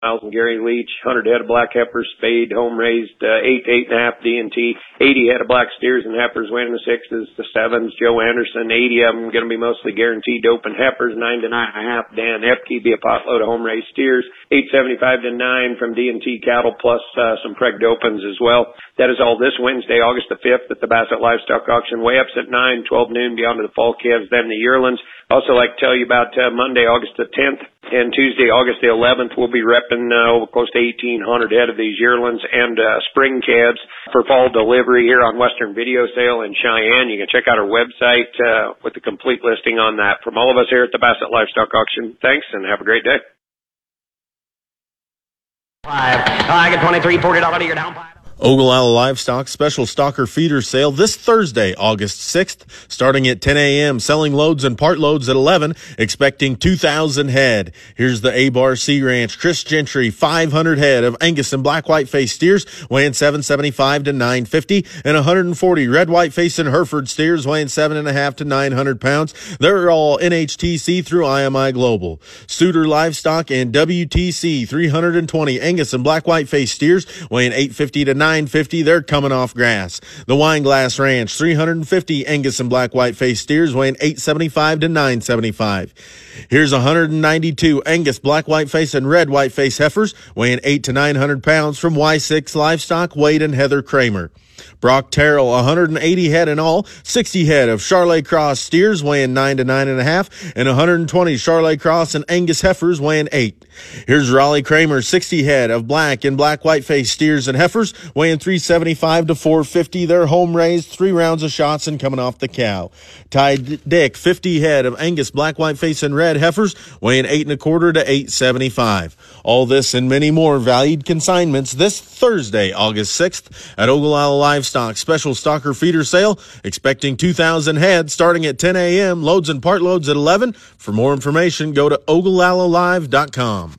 Miles and Gary Leach, 100 head of black heifers, spayed, home raised, 8 to 8.5 D&T, 80 head of black steers and heifers, winning the 6s, the 7s, Joe Anderson, 80 of them going to be mostly guaranteed open heifers, 9 to 9.5, Dan Epke, be a potload of home raised steers, 875 to 9 from D&T cattle, plus some pregged opens as well. That is all this Wednesday, August the 5th at the Bassett Livestock Auction. Way-ups at 9, 12 noon, beyond to the fall calves, then the yearlings. Also like to tell you about Monday, August the 10th, and Tuesday, August the 11th, we'll be repping close to 1,800 head of these yearlings and spring calves for fall delivery here on Western Video Sale in Cheyenne. You can check out our website with the complete listing on that. From all of us here at the Bassett Livestock Auction, thanks and have a great day. I get $23, $40 to your down. Ogallala Livestock Special Stalker Feeder Sale this Thursday, August 6th, starting at 10 a.m., selling loads and part loads at 11, expecting 2,000 head. Here's the A-Bar Sea Ranch Chris Gentry, 500 head of Angus and black white-faced steers, weighing 775 to 950, and 140 red white-faced and Hereford steers, weighing 7.5 to 900 pounds. They're all NHTC through IMI Global. Suitor Livestock and WTC, 320 Angus and black white-faced steers, weighing 850 to 950, they're coming off grass. The Wineglass Ranch, 350 Angus and black white-faced steers, weighing 875 to 975. Here's 192 Angus black white-faced and red white-faced heifers, weighing 8 to 900 pounds from Y6 Livestock, Wade and Heather Kramer. Brock Terrell, 180 head in all, 60 head of Charolais Cross steers weighing 9 to 9.5, and 120 Charolais Cross and Angus heifers weighing 8. Here's Raleigh Kramer, 60 head of black and black white-faced steers and heifers weighing 375 to 450. They're home raised, 3 rounds of shots and coming off the cow. Ty Dick, 50 head of Angus black white-faced and red heifers weighing 8.25 to 875. All this and many more valued consignments this Thursday, August 6th at Ogallala Livestock Special Stalker Feeder Sale, expecting 2,000 head starting at 10 a.m., loads and part loads at 11. For more information, go to OgallaLaLive.com.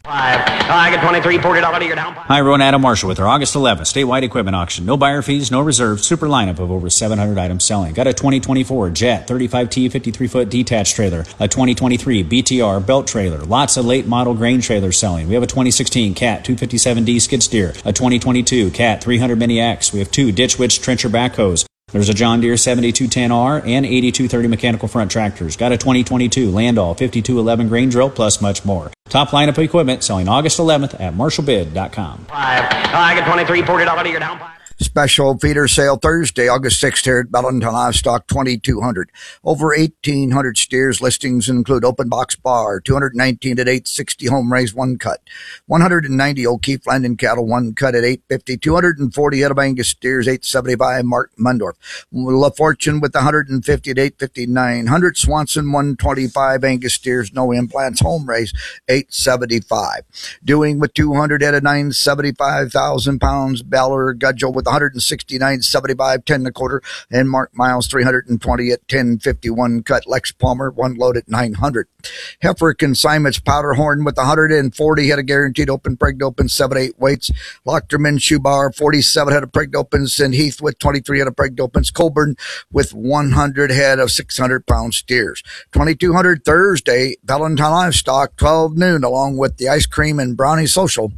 I get $23, $40 to your down. Hi, everyone. Adam Marshall with our August 11th statewide equipment auction. No buyer fees, no reserves, super lineup of over 700 items selling. Got a 2024 Jet 35T 53-foot detached trailer, a 2023 BTR belt trailer, lots of late model grain trailers selling. We have a 2016 Cat 257D skid steer, a 2022 Cat 300 Mini X. We have 2 Ditch Witch trencher backhoes. There's a John Deere 7210R and 8230 mechanical front tractors. Got a 2022 Landau 5211 grain drill, plus much more. Top lineup of equipment selling August 11th at MarshallBid.com. I get $23, $40 to your down. Special feeder sale Thursday, August 6th here at Bellington Livestock, 2,200. Over 1,800 steers. Listings include open box bar, 219 at 860 home raised, 1 cut. 190 O'Keefe Landon cattle, 1 cut at 850. 240 head of Angus steers, 875 Mark Mundorf. La Fortune with 150 at 850, 900. Swanson, 125 Angus steers, no implants, home raised, 875. Dewing with 200 head of 975,000 pounds. Beller Gudgel with 169, 75, 10.25, and Mark Miles 320 at 1051 cut. Lex Palmer 1 load at 900. Heifer consignments Powderhorn with 140 head of guaranteed open, pregged open, 7-8 weights. Lochterman Schubar 47 head of pregged opens, and Heath with 23 head of pregged opens. Colburn with 100 head of 600 pound steers. 2,200 Thursday, Valentine Livestock, 12 noon, along with the ice cream and brownie social.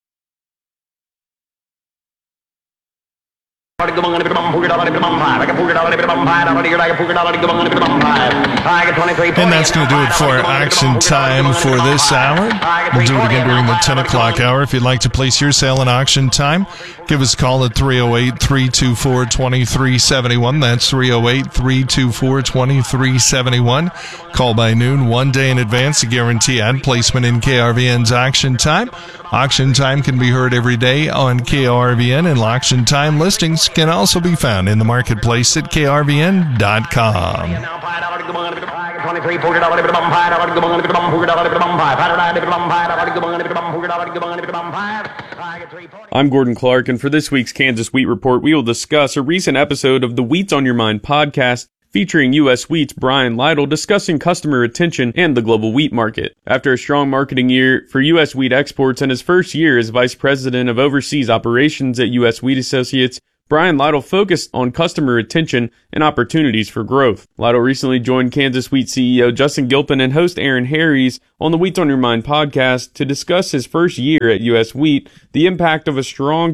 And that's going to do it for our auction time for this hour. We'll do it again during the 10 o'clock hour. If you'd like to place your sale in auction time, give us a call at 308-324-2371. That's 308-324-2371. Call by noon, 1 day in advance to guarantee ad placement in KRVN's auction time. Auction time can be heard every day on KRVN, and auction time listings can also be found in the marketplace at KRVN.com. I'm Gordon Clark, and for this week's Kansas Wheat Report, we will discuss a recent episode of the Wheats on Your Mind podcast featuring U.S. Wheat's Brian Lytle discussing customer retention and the global wheat market. After a strong marketing year for U.S. Wheat exports and his first year as Vice President of Overseas Operations at U.S. Wheat Associates, Brian Lytle focused on customer retention and opportunities for growth. Lytle recently joined Kansas Wheat CEO Justin Gilpin and host Aaron Harries on the Wheats on Your Mind podcast to discuss his first year at U.S. Wheat, the impact of a strong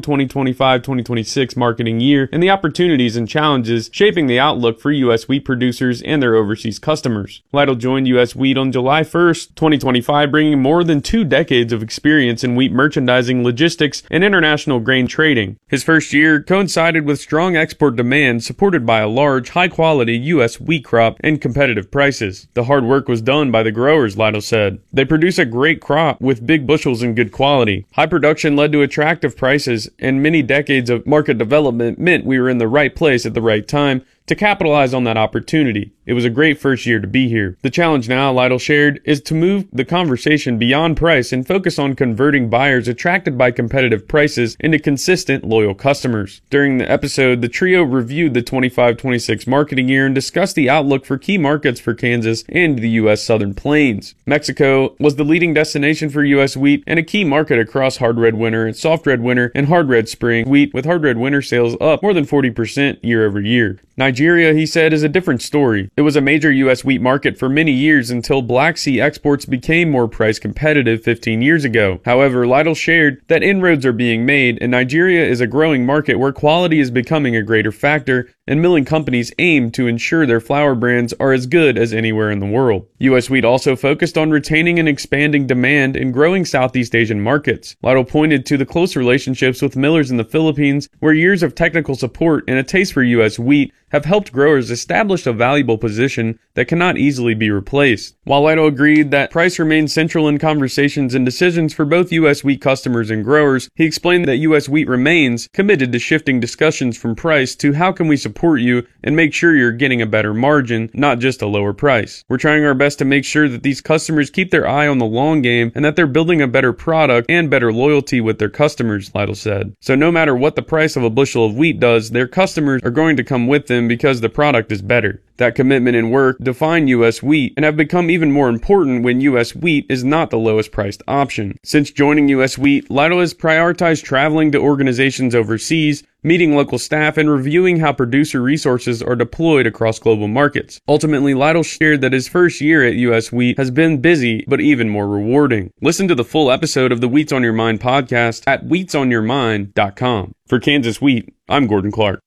2025-2026 marketing year, and the opportunities and challenges shaping the outlook for U.S. wheat producers and their overseas customers. Lytle joined U.S. Wheat on July 1st, 2025, bringing more than 2 decades of experience in wheat merchandising, logistics, and international grain trading. His first year coincided with strong export demand supported by a large, high-quality U.S. wheat crop and competitive prices. The hard work was done by the growers, Lytle said. They produce a great crop with big bushels and good quality. High production led to attractive prices, and many decades of market development meant we were in the right place at the right time to capitalize on that opportunity. It was a great first year to be here. The challenge now, Lytle shared, is to move the conversation beyond price and focus on converting buyers attracted by competitive prices into consistent, loyal customers. During the episode, the trio reviewed the 25-26 marketing year and discussed the outlook for key markets for Kansas and the U.S. Southern Plains. Mexico was the leading destination for U.S. wheat and a key market across hard red winter and soft red winter and hard red spring wheat, with hard red winter sales up more than 40% year over year. Nigeria, he said, is a different story. It was a major U.S. wheat market for many years until Black Sea exports became more price competitive 15 years ago. However, Lytle shared that inroads are being made, and Nigeria is a growing market where quality is becoming a greater factor, and milling companies aim to ensure their flour brands are as good as anywhere in the world. U.S. Wheat also focused on retaining and expanding demand in growing Southeast Asian markets. Lytle pointed to the close relationships with millers in the Philippines, where years of technical support and a taste for U.S. wheat have helped growers establish a valuable position that cannot easily be replaced. While Lytle agreed that price remains central in conversations and decisions for both U.S. wheat customers and growers, he explained that U.S. wheat remains committed to shifting discussions from price to how can we support you and make sure you're getting a better margin, not just a lower price. We're trying our best to make sure that these customers keep their eye on the long game and that they're building a better product and better loyalty with their customers, Lytle said. So no matter what the price of a bushel of wheat does, their customers are going to come with them because the product is better. That commitment and work define U.S. wheat and have become even more important when U.S. wheat is not the lowest priced option. Since joining U.S. Wheat, Lytle has prioritized traveling to organizations overseas, meeting local staff, and reviewing how producer resources are deployed across global markets. Ultimately, Lytle shared that his first year at U.S. Wheat has been busy, but even more rewarding. Listen to the full episode of the Wheats on Your Mind podcast at wheatsonyourmind.com. For Kansas Wheat, I'm Gordon Clark.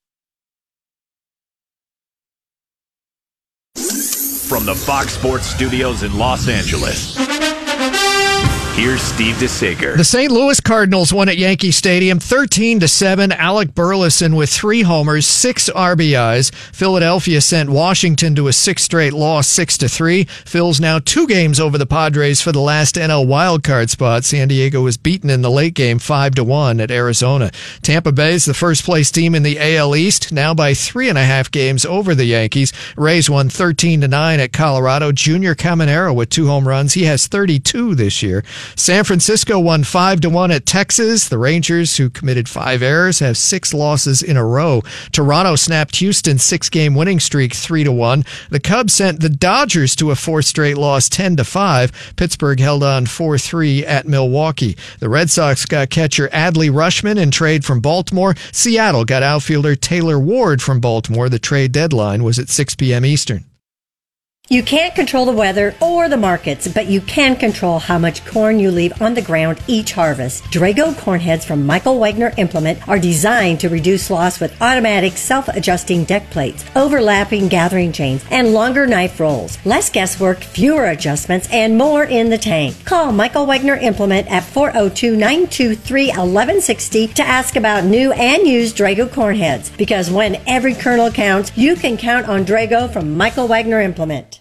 From the Fox Sports Studios in Los Angeles, here's Steve DeSager. The St. Louis Cardinals won at Yankee Stadium 13-7. Alec Burleson with 3 homers, 6 RBIs. Philadelphia sent Washington to a 6th straight loss, 6-3. Phil's now 2 games over the Padres for the last NL wildcard spot. San Diego was beaten in the late game 5-1 at Arizona. Tampa Bay is the first place team in the AL East, now by 3.5 games over the Yankees. Rays won 13-9 at Colorado. Junior Caminero with 2 home runs. He has 32 this year. San Francisco won 5-1 at Texas. The Rangers, who committed 5 errors, have 6 losses in a row. Toronto snapped Houston's 6-game winning streak 3-1. The Cubs sent the Dodgers to a 4th straight loss 10-5. Pittsburgh held on 4-3 at Milwaukee. The Red Sox got catcher Adley Rutschman in trade from Baltimore. Seattle got outfielder Taylor Ward from Baltimore. The trade deadline was at 6 p.m. Eastern. You can't control the weather or the markets, but you can control how much corn you leave on the ground each harvest. Drago corn heads from Michael Wagner Implement are designed to reduce loss with automatic self-adjusting deck plates, overlapping gathering chains, and longer knife rolls. Less guesswork, fewer adjustments, and more in the tank. Call Michael Wagner Implement at 402-923-1160 to ask about new and used Drago corn heads, because when every kernel counts, you can count on Drago from Michael Wagner Implement.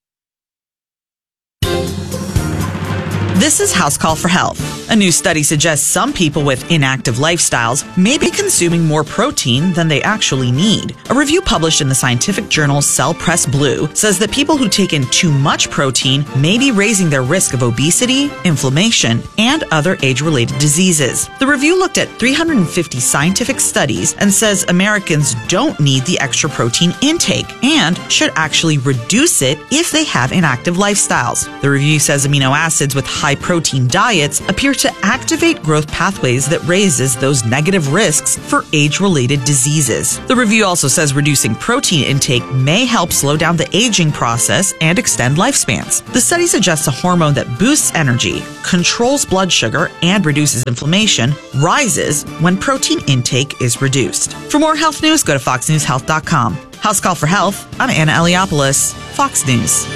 This is House Call for Health. A new study suggests some people with inactive lifestyles may be consuming more protein than they actually need. A review published in the scientific journal Cell Press Blue says that people who take in too much protein may be raising their risk of obesity, inflammation, and other age-related diseases. The review looked at 350 scientific studies and says Americans don't need the extra protein intake and should actually reduce it if they have inactive lifestyles. The review says amino acids with high protein diets appear to activate growth pathways that raises those negative risks for age-related diseases. The review also says reducing protein intake may help slow down the aging process and extend lifespans. The study suggests a hormone that boosts energy, controls blood sugar, and reduces inflammation rises when protein intake is reduced. For more health news, go to foxnewshealth.com. House Call for Health, I'm Anna Eliopoulos, Fox News.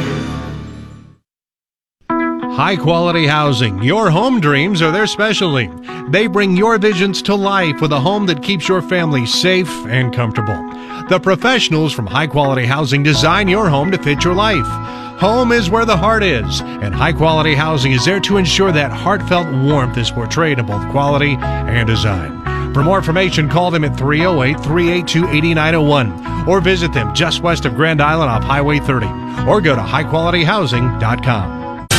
High quality housing. Your home dreams are their specialty. They bring your visions to life with a home that keeps your family safe and comfortable. The professionals from High Quality Housing design your home to fit your life. Home is where the heart is, and High Quality Housing is there to ensure that heartfelt warmth is portrayed in both quality and design. For more information, call them at 308-382-8901 or visit them just west of Grand Island off Highway 30 or go to highqualityhousing.com.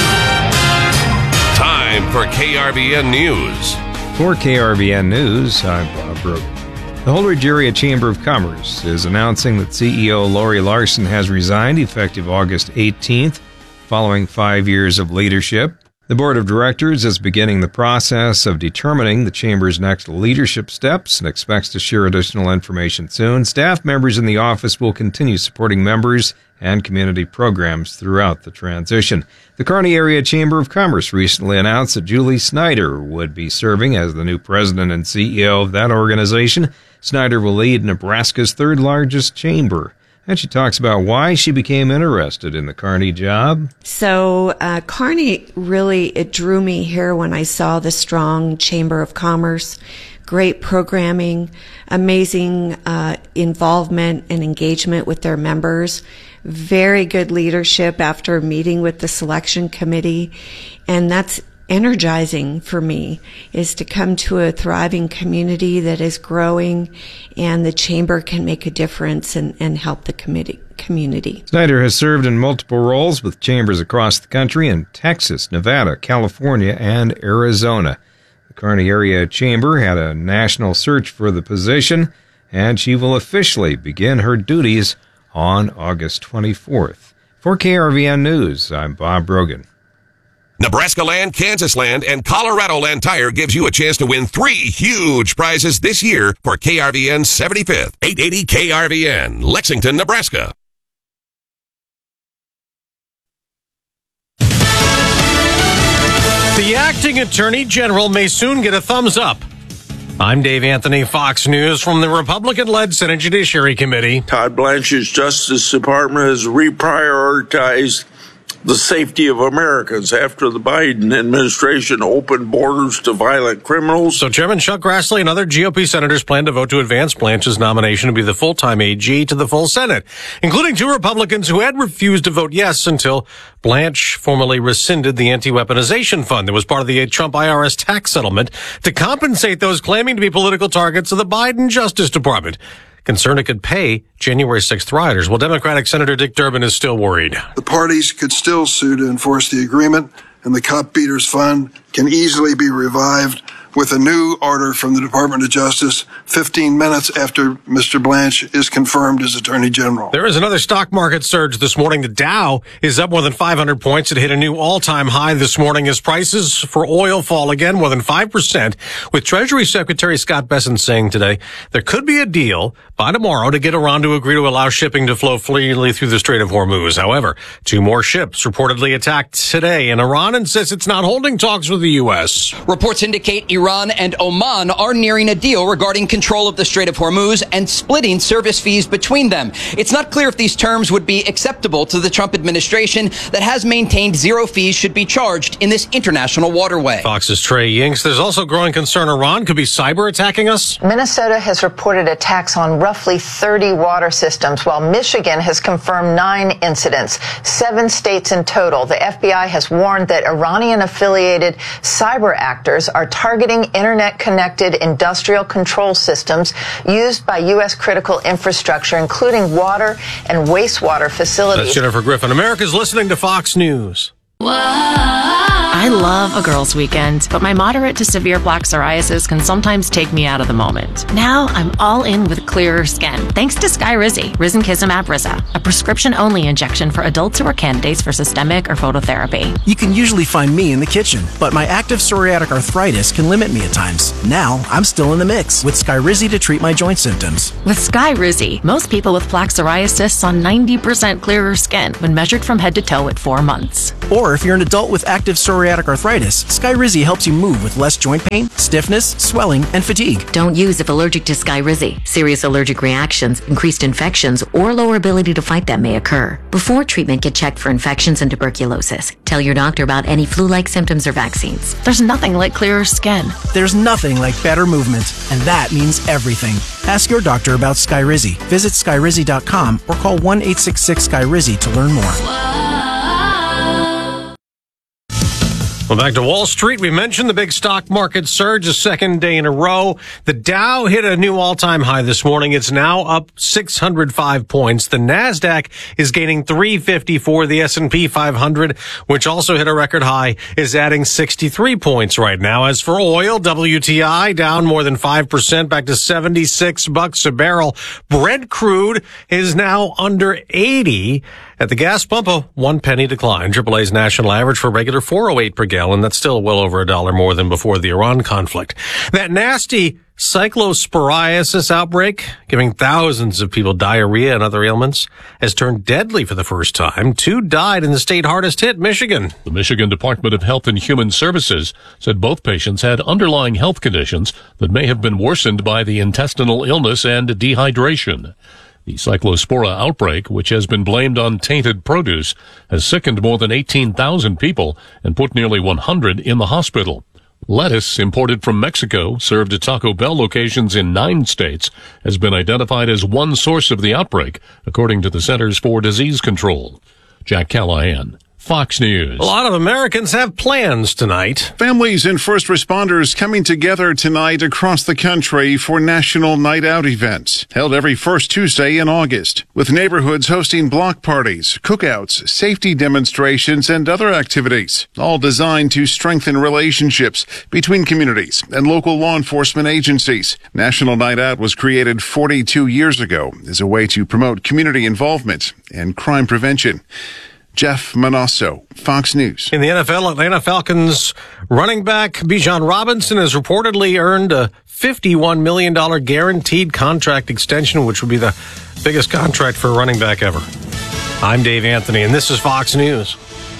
Time for KRVN News. For KRVN News, I'm Bob Brogan. The Holdridge Area Chamber of Commerce is announcing that CEO Lori Larson has resigned effective August 18th, following 5 years of leadership. The Board of Directors is beginning the process of determining the Chamber's next leadership steps and expects to share additional information soon. Staff members in the office will continue supporting members and community programs throughout the transition. The Kearney Area Chamber of Commerce recently announced that Julie Snyder would be serving as the new president and CEO of that organization. Snyder will lead Nebraska's third largest chamber. And she talks about why she became interested in the Kearney job. So Kearney it drew me here when I saw the strong Chamber of Commerce, great programming, amazing involvement and engagement with their members, very good leadership after meeting with the selection committee, and that's energizing for me, is to come to a thriving community that is growing, and the chamber can make a difference and help the community. Snyder has served in multiple roles with chambers across the country in Texas, Nevada, California, and Arizona. The Kearney Area Chamber had a national search for the position, and she will officially begin her duties on August 24th. For KRVN News, I'm Bob Brogan. Nebraska Land, Kansas Land, and Colorado Land Tire gives you a chance to win 3 huge prizes this year for KRVN's 75th 880 KRVN, Lexington, Nebraska. The acting attorney general may soon get a thumbs up. I'm Dave Anthony, Fox News, from the Republican-led Senate Judiciary Committee. Todd Blanchard's Justice Department has reprioritized the safety of Americans after the Biden administration opened borders to violent criminals. So Chairman Chuck Grassley and other GOP senators plan to vote to advance Blanche's nomination to be the full-time AG to the full Senate, including 2 Republicans who had refused to vote yes until Blanche formally rescinded the anti-weaponization fund that was part of the Trump IRS tax settlement to compensate those claiming to be political targets of the Biden Justice Department. Concerned it could pay January 6th rioters. Well, Democratic Senator Dick Durbin is still worried. The parties could still sue to enforce the agreement, and the Cop Beaters Fund can easily be revived with a new order from the Department of Justice 15 minutes after Mr. Blanche is confirmed as Attorney General. There is another stock market surge this morning. The Dow is up more than 500 points. It hit a new all-time high this morning as prices for oil fall again more than 5%, with Treasury Secretary Scott Bessent saying today there could be a deal by tomorrow to get Iran to agree to allow shipping to flow freely through the Strait of Hormuz. However, 2 more ships reportedly attacked today, and Iran insists it's not holding talks with the U.S. Reports indicate Iran and Oman are nearing a deal regarding control of the Strait of Hormuz and splitting service fees between them. It's not clear if these terms would be acceptable to the Trump administration that has maintained 0 fees should be charged in this international waterway. Fox's Trey Yinks. There's also growing concern Iran could be cyber attacking us. Minnesota has reported attacks on roughly 30 water systems, while Michigan has confirmed 9 incidents, 7 states in total. The FBI has warned that Iranian-affiliated cyber actors are targeting internet-connected industrial control systems used by U.S. critical infrastructure, including water and wastewater facilities. That's Jennifer Griffin. America's listening to Fox News. Whoa. I love a girls' weekend, but my moderate to severe plaque psoriasis can sometimes take me out of the moment. Now I'm all in with clearer skin, thanks to Skyrizi, risankizumab Riza, a prescription-only injection for adults who are candidates for systemic or phototherapy. You can usually find me in the kitchen, but my active psoriatic arthritis can limit me at times. Now I'm still in the mix with Skyrizi to treat my joint symptoms. With Skyrizi, most people with plaque psoriasis saw 90% clearer skin when measured from head to toe at 4 months. Or if you're an adult with active psoriatic arthritis, Skyrizi helps you move with less joint pain, stiffness, swelling, and fatigue. Don't use if allergic to Skyrizi. Serious allergic reactions, increased infections, or lower ability to fight them may occur. Before treatment, get checked for infections and tuberculosis. Tell your doctor about any flu-like symptoms or vaccines. There's nothing like clearer skin. There's nothing like better movement, and that means everything. Ask your doctor about Skyrizi. Visit Skyrizi.com or call 1-866-SKYRIZI to learn more. Well, back to Wall Street. We mentioned the big stock market surge a second day in a row. The Dow hit a new all-time high this morning. It's now up 605 points. The NASDAQ is gaining 354. The S&P 500, which also hit a record high, is adding 63 points right now. As for oil, WTI down more than 5%, back to $76 a barrel. Brent crude is now under 80. At the gas pump, a 1 penny decline. AAA's national average for regular $4.08 per gallon. That's still well over $1 more than before the Iran conflict. That nasty cyclosporiasis outbreak, giving thousands of people diarrhea and other ailments, has turned deadly for the first time. 2 died in the state hardest hit, Michigan. The Michigan Department of Health and Human Services said both patients had underlying health conditions that may have been worsened by the intestinal illness and dehydration. The cyclospora outbreak, which has been blamed on tainted produce, has sickened more than 18,000 people and put nearly 100 in the hospital. Lettuce imported from Mexico, served at Taco Bell locations in 9 states, has been identified as one source of the outbreak, according to the Centers for Disease Control. Jack Callahan, Fox News. A lot of Americans have plans tonight. Families and first responders coming together tonight across the country for National Night Out events, held every first Tuesday in August, with neighborhoods hosting block parties, cookouts, safety demonstrations, and other activities, all designed to strengthen relationships between communities and local law enforcement agencies. National Night Out was created 42 years ago as a way to promote community involvement and crime prevention. Jeff Manasso, Fox News. In the NFL, Atlanta Falcons running back Bijan Robinson has reportedly earned a $51 million guaranteed contract extension, which would be the biggest contract for a running back ever. I'm Dave Anthony, and this is Fox News.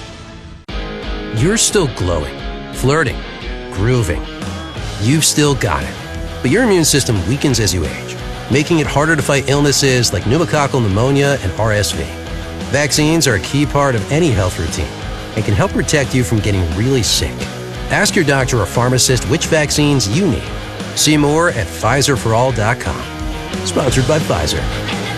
You're still glowing, flirting, grooving. You've still got it. But your immune system weakens as you age, making it harder to fight illnesses like pneumococcal pneumonia and RSV. Vaccines are a key part of any health routine and can help protect you from getting really sick. Ask your doctor or pharmacist which vaccines you need. See more at PfizerForAll.com. Sponsored by Pfizer.